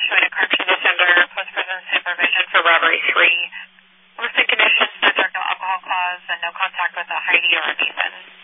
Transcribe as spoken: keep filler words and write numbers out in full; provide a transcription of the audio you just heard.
showing a crime condition under post-prison supervision for robbery three. Listed conditions, no drug, no alcohol cause, and no contact with a Heidi or a Nathan.